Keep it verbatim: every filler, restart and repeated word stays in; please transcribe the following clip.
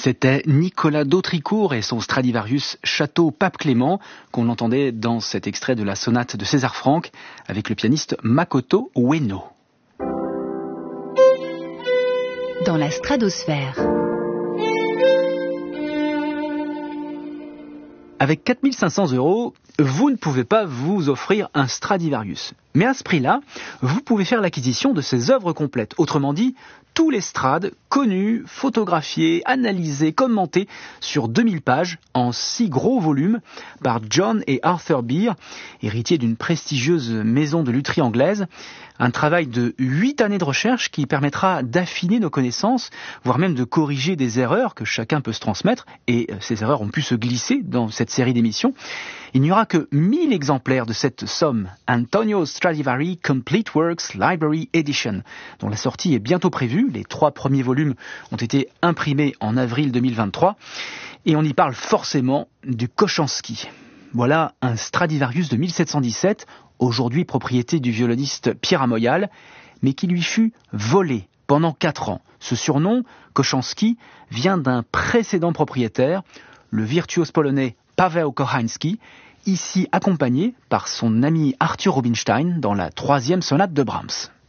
C'était Nicolas Dautricourt et son Stradivarius Château Pape Clément qu'on entendait dans cet extrait de la sonate de César Franck avec le pianiste Makoto Ueno. Dans la stratosphère. Avec quatre mille cinq cents euros, vous ne pouvez pas vous offrir un Stradivarius. Mais à ce prix-là, vous pouvez faire l'acquisition de ses œuvres complètes. Autrement dit, tous les Strades connus, photographiés, analysés, commentés sur deux mille pages en six gros volumes par John et Arthur Beer, héritiers d'une prestigieuse maison de lutherie anglaise. Un travail de huit années de recherche qui permettra d'affiner nos connaissances, voire même de corriger des erreurs que chacun peut se transmettre. Et ces erreurs ont pu se glisser dans cette série d'émissions. Il n'y aura que mille exemplaires de cette somme, Antonio Stradivari Complete Works Library Edition, dont la sortie est bientôt prévue. Les trois premiers volumes ont été imprimés en avril deux mille vingt-trois et on y parle forcément du Kochanski. Voilà un Stradivarius de mille sept cent dix-sept, aujourd'hui propriété du violoniste Pierre Amoyal, mais qui lui fut volé pendant quatre ans. Ce surnom, Kochanski, vient d'un précédent propriétaire, le virtuose polonais Paweł Kochański, ici accompagné par son ami Arthur Rubinstein dans la troisième sonate de Brahms.